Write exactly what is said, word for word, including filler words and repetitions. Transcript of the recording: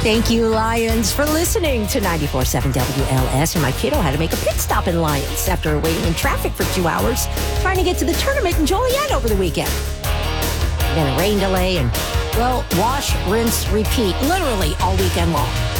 Thank you, Lions, for listening to ninety-four point seven W L S. And my kiddo had to make a pit stop in Lions after waiting in traffic for two hours trying to get to the tournament in Joliet over the weekend. Then a rain delay and, well, wash, rinse, repeat, literally all weekend long.